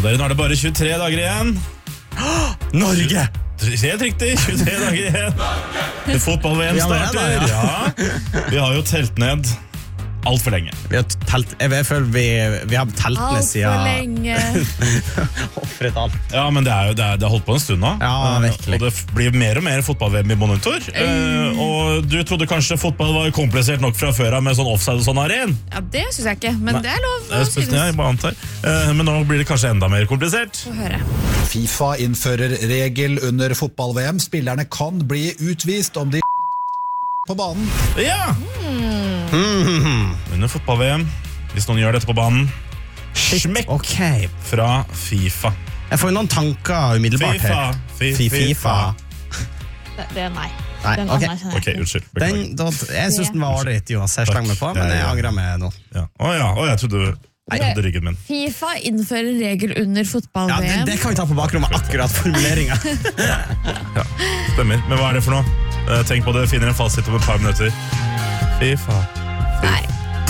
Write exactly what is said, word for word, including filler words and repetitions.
dere, nå er det bare tjuetre dager igjen. Norge! Helt riktig, tjuetre dager igjen. Det fotball-V M starter. Ja. Vi har jo telt ned alt for lenge. Vi har telt, jeg, jeg føler vi, vi har telt ned Alt siden... for lenge. Offret alt. Ja, men det er jo det er, det har holdt på en stund nå. Ja, virkelig. Og det f- blir mer og mer fotball-V M i monitor. Eh, og du trodde kanskje fotball var komplisert nok fra før av med sånn offside og sånn aren? Ja, det synes jeg ikke, men Nei. det er lov Det å er spes- synes. jeg bare antar. Eh, men nå blir det kanskje enda mer komplisert. Få høre. FIFA innfører regel under fotball-V M. Spillerne kan bli utvist om de på banen. Ja! Under fotball-V M, hvis noen gjør dette på banen, smekk Ok. fra FIFA. Jeg får jo noen tanker umiddelbart FIFA. her. Fi- Fi- FIFA. Det, det er nei. Nei, Den ok. anerkjenner jeg Ok, ikke. unnskyld. Den, Beklager. da, jeg synes den var ålreit, Jonas. Jeg slang meg på, men jeg angrer meg nå. Ja. Å ja, å, jeg trodde jeg trodde ryggen min. FIFA innfører regel under Ja, fotball-V det, M. det kan vi ta på bakrommet, akkurat formuleringen. Ja, stemmer. Men hva er det for noe? Eh, Tenk på det, finner en fasit om et par minutter. FIFA. Nei.